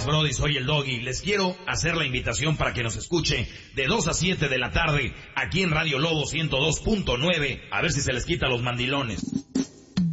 días, brody, soy el Doggy. Les quiero hacer la invitación para que nos escuche de 2 a 7 de la tarde aquí en Radio Lobo 102.9. A ver si se les quita los mandilones.